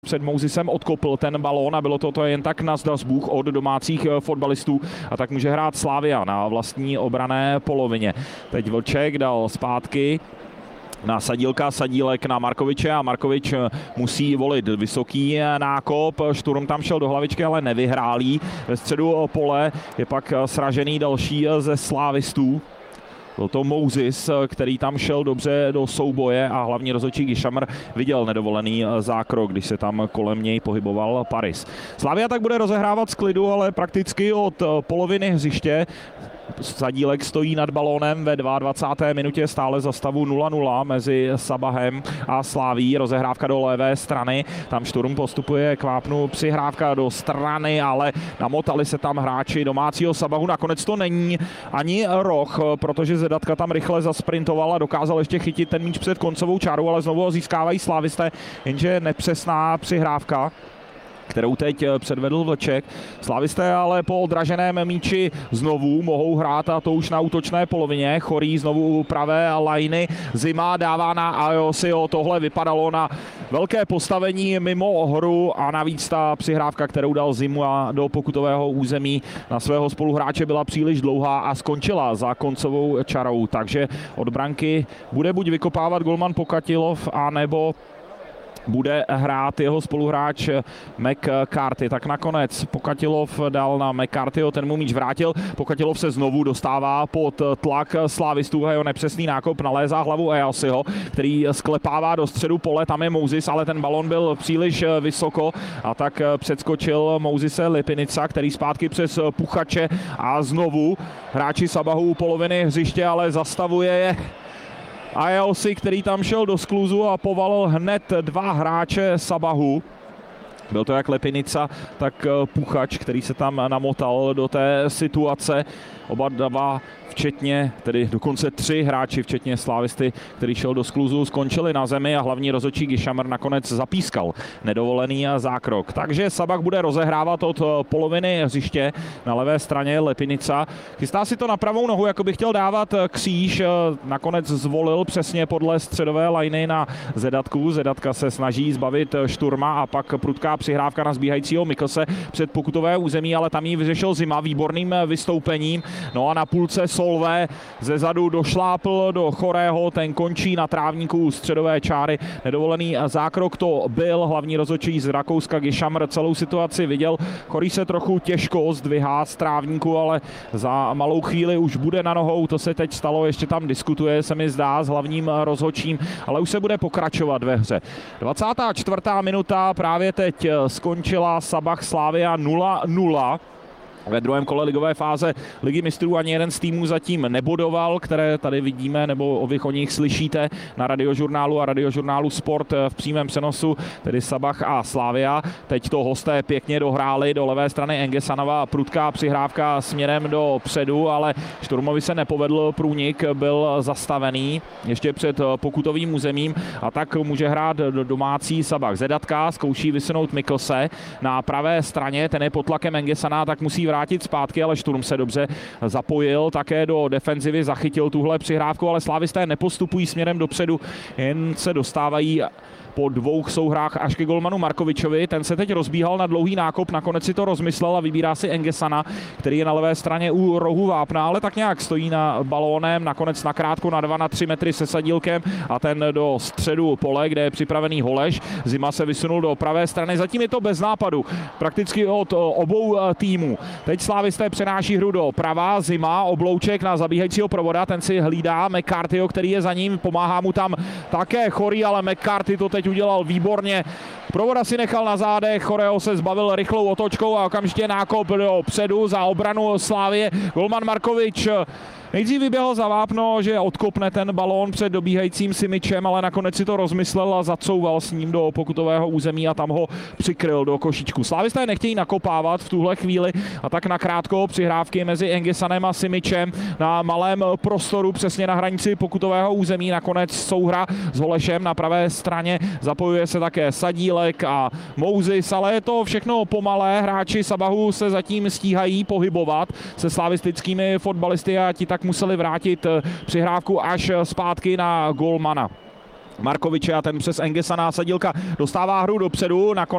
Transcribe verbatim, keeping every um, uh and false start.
Před Mousisem odkopl ten balón a bylo to, to jen tak na zdas Bůh od domácích fotbalistů a tak může hrát Slavia na vlastní obrané polovině. Teď Vlček dal zpátky na Sadílka, Sadílek na Markoviče a Markovič musí volit vysoký nákop. Šturm tam šel do hlavičky, ale nevyhrálí. Ve středu pole je pak sražený další ze slávistů. Byl to Mousis, který tam šel dobře do souboje a hlavní rozhodčí Gišamr viděl nedovolený zákrok, když se tam kolem něj pohyboval Paris. Slavia tak bude rozehrávat z klidu, ale prakticky od poloviny hřiště. Sadílek stojí nad balónem ve dvacáté druhé minutě stále za stavu nula nula mezi Sabahem a Slaví. Rozehrávka do levé strany, tam Šturm postupuje k vápnu, přihrávka do strany, ale namotali se tam hráči domácího Sabahu. Nakonec to není ani roh, protože Zedatka tam rychle zasprintoval a dokázal ještě chytit ten míč před koncovou čárou, ale znovu ho získávají slávisté, jenže nepřesná přihrávka, kterou teď předvedl Vlček. Slávisté ale po odraženém míči znovu mohou hrát a to už na útočné polovině. Chorý znovu u pravé lajny. Zima dává na Ajosio. Tohle vypadalo na velké postavení mimo hru a navíc ta přihrávka, kterou dal Zimu a do pokutového území na svého spoluhráče, byla příliš dlouhá a skončila za koncovou čarou. Takže od branky bude buď vykopávat golman Pokatilov, anebo bude hrát jeho spoluhráč McCarthy. Tak nakonec Pokatilov dal na McCarthyho, ten mu míč vrátil. Pokatilov se znovu dostává pod tlak slávistů a jeho nepřesný nákop nalézá hlavu Ajosiho, který sklepává do středu pole, tam je Mousis, ale ten balon byl příliš vysoko a tak předskočil Mousise Lipinica, který zpátky přes Puchače a znovu hráči Sabahu u poloviny hřiště, ale zastavuje je Ajosi, který tam šel do skluzu a povalil hned dva hráče Sabahu. Byl to jak Lepinica, tak Puchač, který se tam namotal do té situace. Oba dva, včetně, tedy dokonce tři hráči, včetně Slávisty, který šel do skluzu, skončili na zemi a hlavní rozhodčí Gišamr nakonec zapískal nedovolený zákrok. Takže Sabah bude rozehrávat od poloviny hřiště na levé straně Lepinica. Chystá si to na pravou nohu, jako by chtěl dávat kříž. Nakonec zvolil přesně podle středové lajny na Zedatku. Zedatka se snaží zbavit Šturma a pak prudká přihrávka na zbíhajícího Miklse před pokutové území, ale tam ji vyřešil Zima výborným vystoupením. No a na půlce Solvé ze zadu došlápl do Chorého, ten končí na trávníku středové čáry. Nedovolený zákrok to byl, hlavní rozhodčí z Rakouska Gišamr celou situaci viděl. Chorý se trochu těžko zdvihá z trávníku, ale za malou chvíli už bude na nohou, to se teď stalo, ještě tam diskutuje, se mi zdá, s hlavním rozhodčím, ale už se bude pokračovat ve hře. dvacátá čtvrtá minuta, právě teď skončila Sabah Slavia nula nula. Ve druhém kole ligové fáze Ligy mistrů ani jeden z týmů zatím nebodoval, které tady vidíme, nebo vy o nich slyšíte na radiožurnálu a radiožurnálu Sport v přímém přenosu, tedy Sabah a Slavia. Teď to hosté pěkně dohráli do levé strany Engesanova, prudká přihrávka směrem do předu, ale Šturmovi se nepovedl průnik, byl zastavený ještě před pokutovým územím a tak může hrát domácí Sabah. Zedatka zkouší vysunout Miklse na pravé straně, ten je pod tlakem Engesana, tak musí vrátit zpátky, ale Šturm se dobře zapojil také do defenzivy, zachytil tuhle přihrávku, ale slávisté nepostupují směrem dopředu, jen se dostávají po dvou souhrách až ke golmanu Markovičovi. Ten se teď rozbíhal na dlouhý nákop, nakonec si to rozmyslel a vybírá si Engesana, který je na levé straně u rohu vápna, ale tak nějak stojí na balónem, nakonec nakrátko na dva na tři metry se Sadílkem a ten do středu pole, kde je připravený Holeš. Zima se vysunul do pravé strany, zatím je to bez nápadu, prakticky od obou týmů. Teď slávisté přenáší hru do prava, Zima, oblouček na zabíhajícího provoda, ten si hlídá McCarthyho, který je za ním, pomáhá mu tam také Chorý, ale McCarthy to teď udělal výborně. Provoda si nechal na zádech, Chorého se zbavil rychlou otočkou a okamžitě nákop do předu za obranu Slávie. Golman Markovič nejdřív vyběhl za vápno, že odkopne ten balón před dobíhajícím Simičem, ale nakonec si to rozmyslel a zacouval s ním do pokutového území a tam ho přikryl do košíčku. Slávisté nechtějí nakopávat v tuhle chvíli a tak nakrátko přihrávky mezi Engesanem a Simičem na malém prostoru přesně na hranici pokutového území. Nakonec souhra s Holešem na pravé straně, zapojuje se také Sadílek a Mousis, ale je to všechno pomalé. Hráči Sabahu se zatím stíhají pohybovat se slavistickými fotbalisty a ti tak museli vrátit přihrávku až zpátky na golmana Markoviče a ten přes Engesana Sadílka dostává hru dopředu. Nakonec